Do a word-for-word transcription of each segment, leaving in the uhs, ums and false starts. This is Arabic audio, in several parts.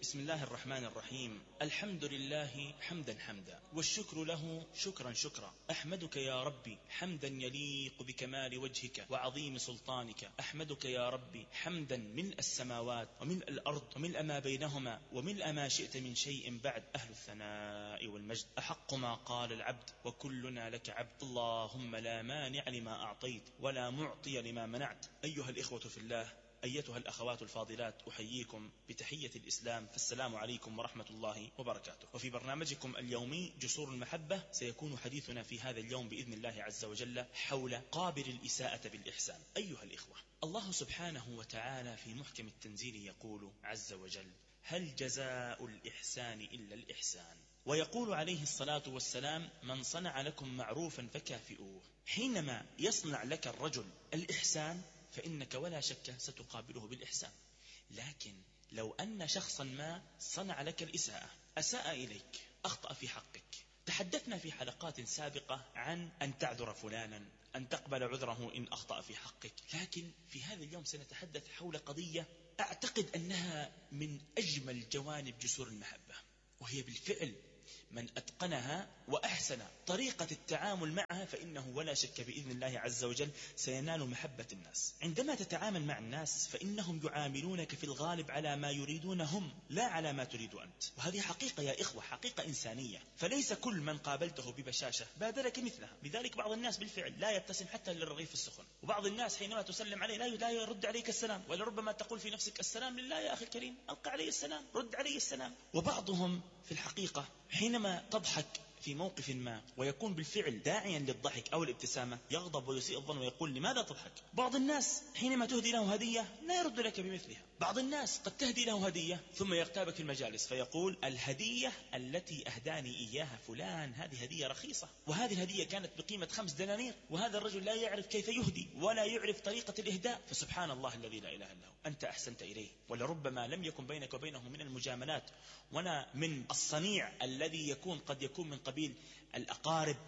بسم الله الرحمن الرحيم. الحمد لله حمدا حمدا، والشكر له شكرا شكرا. أحمدك يا ربي حمدا يليق بكمال وجهك وعظيم سلطانك. أحمدك يا ربي حمدا ملء السماوات وملء الأرض وملء ما بينهما وملء ما شئت من شيء بعد. أهل الثناء والمجد. أحق ما قال العبد وكلنا لك عبد. اللهم لا مانع لما أعطيت ولا معطي لما منعت. أيها الإخوة في الله، أيتها الأخوات الفاضلات، أحييكم بتحية الإسلام، فالسلام عليكم ورحمة الله وبركاته. وفي برنامجكم اليومي جسور المحبة سيكون حديثنا في هذا اليوم بإذن الله عز وجل حول قابل الإساءة بالإحسان. أيها الإخوة، الله سبحانه وتعالى في محكم التنزيل يقول عز وجل: هل جزاء الإحسان إلا الإحسان؟ ويقول عليه الصلاة والسلام: من صنع لكم معروفا فكافئوه. حينما يصنع لك الرجل الإحسان فإنك ولا شك ستقابله بالإحسان. لكن لو أن شخصا ما صنع لك الإساءة، أساء إليك، أخطأ في حقك، تحدثنا في حلقات سابقة عن أن تعذر فلانا، أن تقبل عذره إن أخطأ في حقك. لكن في هذا اليوم سنتحدث حول قضية أعتقد أنها من أجمل جوانب جسور المحبة، وهي بالفعل من أتقنها وأحسن طريقة التعامل معها فإنه ولا شك بإذن الله عز وجل سينال محبة الناس. عندما تتعامل مع الناس فإنهم يعاملونك في الغالب على ما يريدون هم، لا على ما تريد أنت. وهذه حقيقة يا إخوة، حقيقة إنسانية. فليس كل من قابلته ببشاشة بادرك مثلها. لذلك بعض الناس بالفعل لا يبتسم حتى للرغيف السخن، وبعض الناس حينما تسلم عليه لا يرد عليك السلام، ولربما تقول في نفسك: السلام لله يا أخي الكريم، ألقى علي السلام، رد علي السلام. وبعضهم في الحقيقة حينما تضحك في موقف ما ويكون بالفعل داعيا للضحك أو الابتسامة يغضب ويسيء الظن ويقول: لماذا تضحك؟ بعض الناس حينما تهدي له هدية لا يرد لك بمثلها. بعض الناس قد تهدي له هدية ثم يغتابك في المجالس فيقول: الهدية التي أهداني إياها فلان هذه هدية رخيصة، وهذه الهدية كانت بقيمة خمس دنانير، وهذا الرجل لا يعرف كيف يهدي ولا يعرف طريقة الإهداء. فسبحان الله الذي لا إله إلا هو، أنت أحسنت إليه، ولربما لم يكن بينك وبينه من المجاملات ولا من الصنيع الذي يكون قد يكون من قبيل الأقارب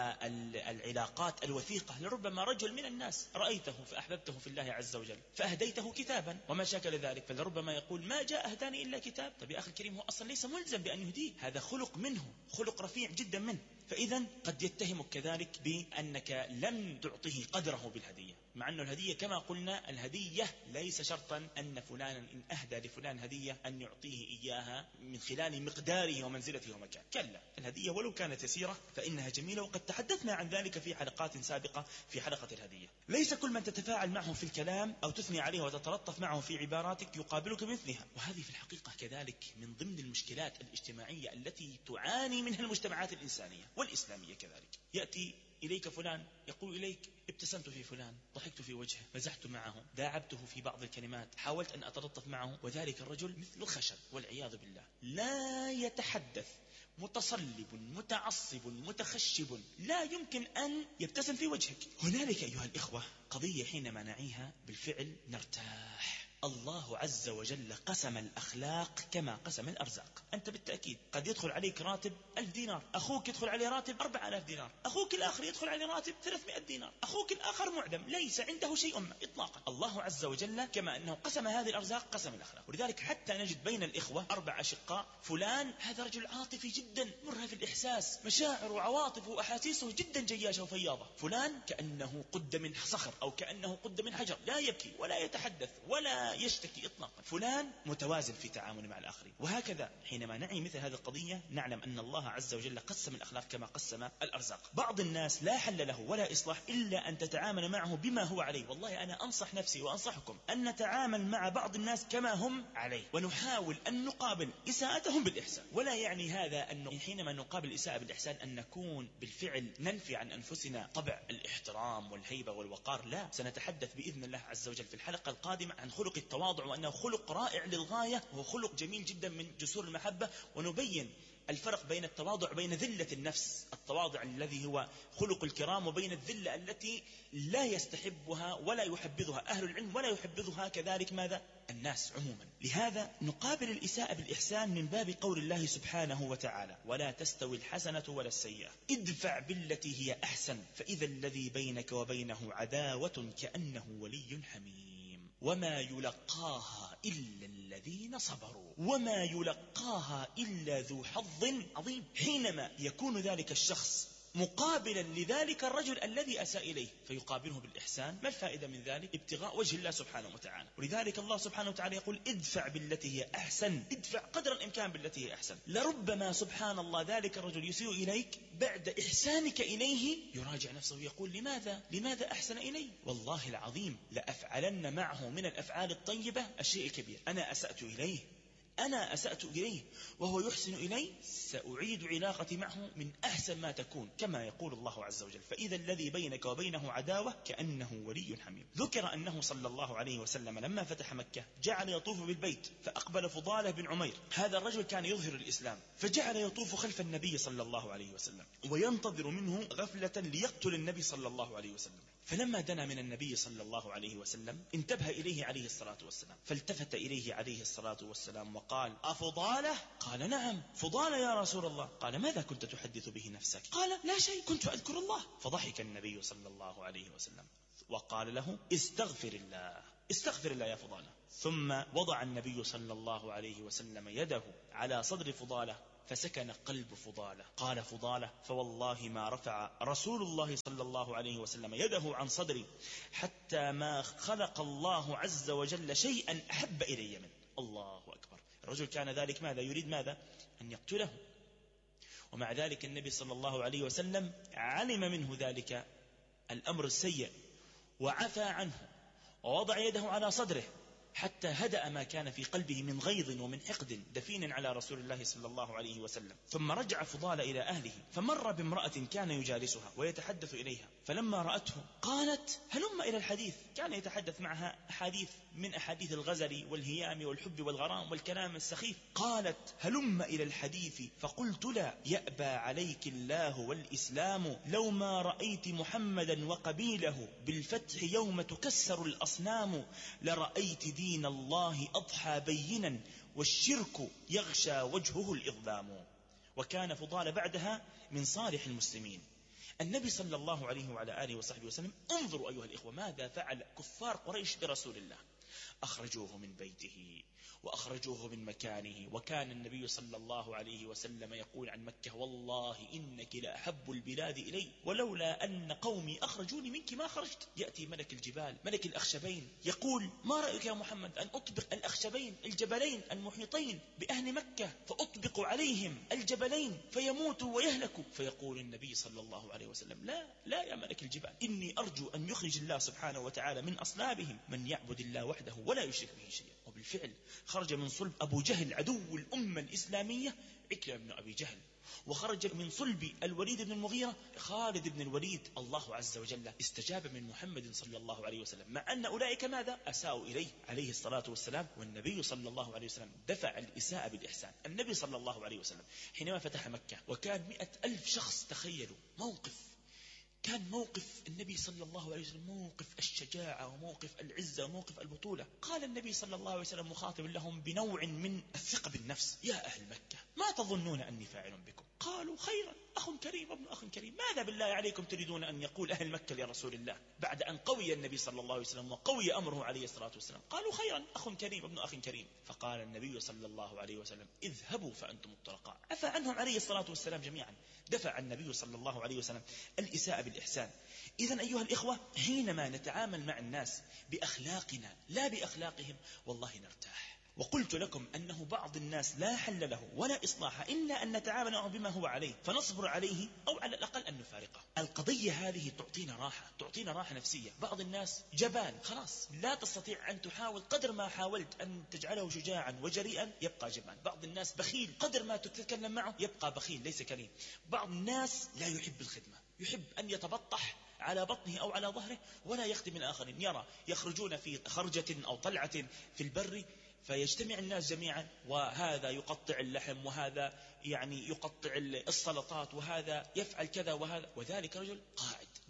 والعلاقات الوثيقة. لربما رجل من الناس رأيته فأحببته في الله عز وجل فأهديته كتابا وما شاكل ذلك، فلربما يقول: ما جاء أهداني إلا كتاب. طب يا أخي الكريم، هو أصلا ليس ملزم بأن يهديه، هذا خلق منه، خلق رفيع جدا منه. فإذا قد يتهمك كذلك بأنك لم تعطيه قدره بالهدية، مع أن الهدية كما قلنا الهدية ليس شرطا أن فلانا إن أهدى لفلان هدية أن يعطيه إياها من خلال مقداره ومنزلته ومكان. كلا، الهدية ولو كانت يسيرة فإنها جميلة، وقد تحدثنا عن ذلك في حلقات سابقة في حلقة الهدية. ليس كل من تتفاعل معه في الكلام أو تثني عليه وتتلطف معه في عباراتك يقابلك بمثلها. وهذه في الحقيقة كذلك من ضمن المشكلات الاجتماعية التي تعاني منها المجتمعات الإنسانية والإسلامية كذلك. يأتي إليك فلان يقول إليك: ابتسمت في فلان، ضحكت في وجهه، مزحت معه، داعبته في بعض الكلمات، حاولت أن أتلطف معه، وذلك الرجل مثل الخشب والعياذ بالله، لا يتحدث، متصلب متعصب متخشب، لا يمكن أن يبتسم في وجهك. هنالك أيها الإخوة قضية حينما نعيها بالفعل نرتاح. الله عز وجل قسم الأخلاق كما قسم الأرزاق. أنت بالتأكيد قد يدخل عليك راتب ألف دينار، أخوك يدخل عليه راتب أربع آلاف دينار، أخوك الآخر يدخل عليه راتب ثلاثمائة دينار، أخوك الآخر معدم ليس عنده شيء ما إطلاقا. الله عز وجل كما أنه قسم هذه الأرزاق قسم الأخلاق. ولذلك حتى نجد بين الإخوة أربع أشقاء، فلان هذا رجل عاطفي جدا مرهف الإحساس، مشاعر وعواطف وأحاسيسه جدا جياشة وفياضة. فلان كأنه قد من صخر أو كأنه قد من حجر، لا يبكي ولا يتحدث ولا يشتكي إطلاقا. فلان متوازن في تعامل مع الآخرين. وهكذا حينما نعي مثل هذه القضية نعلم أن الله عز وجل قسم الأخلاق كما قسم الأرزاق. بعض الناس لا حل له ولا إصلاح إلا أن تتعامل معه بما هو عليه. والله أنا أنصح نفسي وأنصحكم أن نتعامل مع بعض الناس كما هم عليه، ونحاول أن نقابل إساءتهم بالإحسان. ولا يعني هذا أن حينما نقابل الإساءة بالإحسان أن نكون بالفعل ننفي عن أنفسنا طبع الاحترام والهيبة والوقار، لا. سنتحدث بإذن الله عز وجل في الحلقة القادمة عن خلق التواضع، وأنه خلق رائع للغاية وهو خلق جميل جدا من جسور المحبة، ونبين الفرق بين التواضع وبين ذلة النفس، التواضع الذي هو خلق الكرام، وبين الذلة التي لا يستحبها ولا يحبذها أهل العلم ولا يحبذها كذلك ماذا؟ الناس عموما. لهذا نقابل الإساءة بالإحسان من باب قول الله سبحانه وتعالى: ولا تستوي الحسنة ولا السيئة ادفع بالتي هي أحسن فإذا الذي بينك وبينه عداوة كأنه ولي حميم وما يلقاها إلا الذين صبروا وما يلقاها إلا ذو حظ عظيم. حينما يكون ذلك الشخص مقابلا لذلك الرجل الذي أساء إليه فيقابله بالإحسان، ما الفائدة من ذلك؟ ابتغاء وجه الله سبحانه وتعالى. ولذلك الله سبحانه وتعالى يقول ادفع بالتي هي أحسن، ادفع قدر الإمكان بالتي هي أحسن. لربما سبحان الله ذلك الرجل يسيء إليك، بعد إحسانك إليه يراجع نفسه ويقول لماذا لماذا أحسن إلي؟ والله العظيم لأفعلن معه من الأفعال الطيبة الشيء الكبير. أنا أسأت إليه أنا أسأت إليه وهو يحسن إلي، سأعيد علاقتي معه من أحسن ما تكون، كما يقول الله عز وجل فإذا الذي بينك وبينه عداوة كأنه ولي حميم. ذكر أنه صلى الله عليه وسلم لما فتح مكة جعل يطوف بالبيت، فأقبل فضالة بن عمير، هذا الرجل كان يظهر الإسلام، فجعل يطوف خلف النبي صلى الله عليه وسلم وينتظر منه غفلة ليقتل النبي صلى الله عليه وسلم. فلما دنا من النبي صلى الله عليه وسلم انتبه إليه عليه الصلاة والسلام، فالتفت إليه عليه الصلاة والسلام وقال أفضالة؟ قال نعم فضالة يا رسول الله. قال ماذا كنت تحدث به نفسك؟ قال لا شيء، كنت أذكر الله. فضحك النبي صلى الله عليه وسلم وقال له استغفر الله استغفر الله يا فضالة. ثم وضع النبي صلى الله عليه وسلم يده على صدر فضالة فسكن قلب فضالة. قال فضالة فوالله ما رفع رسول الله صلى الله عليه وسلم يده عن صدري حتى ما خلق الله عز وجل شيئا أحب إلي منه. الله أكبر. الرجل كان ذلك ماذا يريد؟ ماذا؟ أن يقتله، ومع ذلك النبي صلى الله عليه وسلم علم منه ذلك الأمر السيء وعفى عنه ووضع يده على صدره حتى هدأ ما كان في قلبه من غيظ ومن حقد دفين على رسول الله صلى الله عليه وسلم. ثم رجع فضال إلى أهله، فمر بامرأة كان يجالسها ويتحدث إليها، فلما رأته قالت هلم إلى الحديث. كان يتحدث معها أحاديث من أحاديث الغزل والهيام والحب والغرام والكلام السخيف. قالت هلم إلى الحديث فقلت لا، يأبى عليك الله والإسلام لو ما رأيت محمدا وقبيله بالفتح يوم تكسر الأصنام، لرأيت دين الله أضحى بينا والشرك يغشى وجهه الإظلام. وكان فضال بعدها من صالح المسلمين. النبي صلى الله عليه وعلى آله وصحبه وسلم، انظروا أيها الإخوة ماذا فعل كفار قريش برسول الله. أخرجوه من بيته وأخرجوه من مكانه، وكان النبي صلى الله عليه وسلم يقول عن مكة والله إنك لأحب البلاد إلي ولولا أن قومي أخرجوني منك ما خرجت. يأتي ملك الجبال ملك الأخشبين يقول ما رأيك يا محمد أن أطبق الأخشبين الجبلين المحيطين بأهل مكة فأطبق عليهم الجبلين فيموتوا ويهلكوا؟ فيقول النبي صلى الله عليه وسلم لا لا يا ملك الجبال، إني أرجو أن يخرج الله سبحانه وتعالى من أصلابهم من يعبد الله وحده ولا يشرك به شيئا. وبالفعل خرج من صلب أبو جهل عدو الأمة الإسلامية عكرمة بن أبي جهل، وخرج من صلب الوليد بن المغيرة خالد بن الوليد. الله عز وجل استجاب من محمد صلى الله عليه وسلم، مع أن أولئك ماذا؟ أساءوا إليه عليه الصلاة والسلام، والنبي صلى الله عليه وسلم دفع الإساءة بالإحسان. النبي صلى الله عليه وسلم حينما فتح مكة وكان مئة ألف شخص، تخيلوا موقف، كان موقف النبي صلى الله عليه وسلم موقف الشجاعة وموقف العزة وموقف البطولة. قال النبي صلى الله عليه وسلم مخاطب لهم بنوع من الثقة بالنفس يا أهل مكة ما تظنون أني فاعل بكم؟ قالوا خيرا أخ كريم ابن أخ كريم. ماذا بالله عليكم تريدون أن يقول أهل مكة لرسول الله بعد أن قوي النبي صلى الله عليه وسلم وقوي أمره عليه الصلاة والسلام؟ قالوا خيرا أخ كريم ابن أخ كريم. فقال النبي صلى الله عليه وسلم اذهبوا فأنتم الطلقاء. عفى عنهم عليه الصلاة والسلام جميعا. دفع النبي صلى الله عليه وسلم الإساءة بالإحسان. إذن أيها الإخوة حينما نتعامل مع الناس بأخلاقنا لا بأخلاقهم والله نرتاح. وقلت لكم أنه بعض الناس لا حل له ولا إصلاح إلا أن نتعامل معه بما هو عليه فنصبر عليه أو على الأقل أن نفارقه. القضية هذه تعطينا راحة تعطينا راحة نفسية. بعض الناس جبان خلاص لا تستطيع أن تحاول قدر ما حاولت أن تجعله شجاعا وجريئا يبقى جبان. بعض الناس بخيل قدر ما تتكلم معه يبقى بخيل ليس كريم. بعض الناس لا يحب الخدمة، يحب أن يتبطح على بطنه أو على ظهره ولا يخدم الآخرين. يرى يخرجون في خرجة أو طلعة في البر فيجتمع الناس جميعا، وهذا يقطع اللحم وهذا يعني يقطع السلطات وهذا يفعل كذا وهذا، وذلك رجل قاعد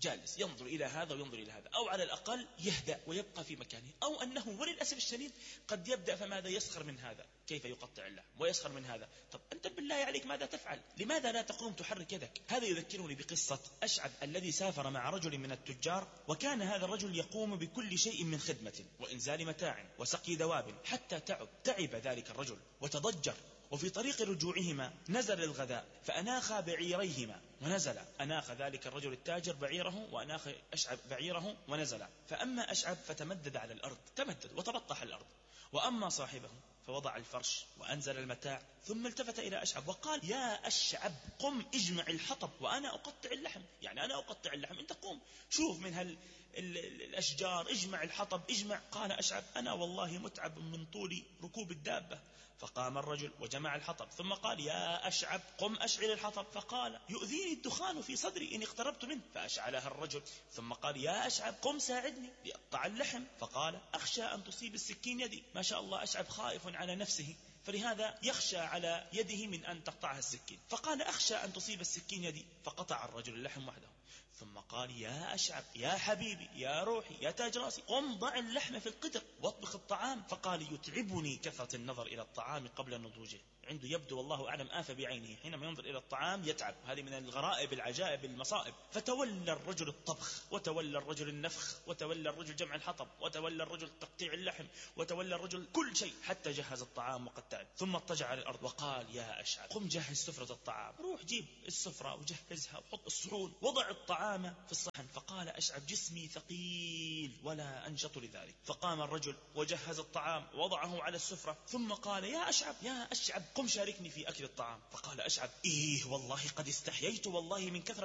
جالس ينظر إلى هذا وينظر إلى هذا، أو على الأقل يهدأ ويبقى في مكانه، أو أنه وللأسف الشديد قد يبدأ فماذا يسخر من هذا، كيف يقطع اللحم، ويسخر من هذا. طب أنت بالله عليك ماذا تفعل؟ لماذا لا تقوم تحرك يدك؟ هذا يذكرني بقصة أشعب الذي سافر مع رجل من التجار، وكان هذا الرجل يقوم بكل شيء من خدمة وإنزال متاع وسقي دواب، حتى تعب تعب ذلك الرجل وتضجر. وفي طريق رجوعهما نزل الغذاء فأناخ بعيريهما ونزل، أناخ ذلك الرجل التاجر بعيره وأناخ أشعب بعيره ونزل. فأما أشعب فتمدد على الأرض، تمدد وتبطح الأرض، وأما صاحبه فوضع الفرش وأنزل المتاع، ثم التفت إلى أشعب وقال: يا أشعب قم اجمع الحطب وأنا أقطع اللحم. يعني أنا أقطع اللحم، أنت قوم شوف من هال الأشجار اجمع الحطب اجمع. قال أشعب: أنا والله متعب من طول ركوب الدابة. فقام الرجل وجمع الحطب، ثم قال: يا أشعب قم أشعل الحطب. فقال: يؤذيني الدخان في صدري إن اقتربت منه. فأشعلها الرجل، ثم قال: يا أشعب قم ساعدني لأقطع اللحم. فقال: أخشى أن تصيب السكين يدي. ما شاء الله أشعب خائف على نفسه، فلهذا يخشى على يده من أن تقطعها السكين. فقال: أخشى أن تصيب السكين يدي. فقطع الرجل اللحم وحده، ثم قال: يا أشعب يا حبيبي يا روحي يا تاج راسي قم ضع اللحم في القدر واطبخ الطعام. فقال: يتعبني كثرة النظر إلى الطعام قبل نضوجه. عنده يبدو والله أعلم آفة بعينه، حينما ينظر إلى الطعام يتعب. هذه من الغرائب العجائب المصائب. فتولى الرجل الطبخ، وتولى الرجل النفخ، وتولى الرجل جمع الحطب، وتولى الرجل تقطيع اللحم، وتولى الرجل كل شيء حتى جهز الطعام وقد تعب. ثم اضطجع على الأرض وقال: يا أشعب قم جهز سفرة الطعام، روح جيب السفرة وجهزها وحط الصحون، وضع الطعام في الصحن. فقال أشعب: جسمي ثقيل ولا أنشط لذلك. فقام الرجل وجهز الطعام ووضعه على السفرة، ثم قال: يا أشعب يا أشعب قم شاركني في أكل الطعام. فقال أشعب: إيه والله قد استحييت والله من كثرة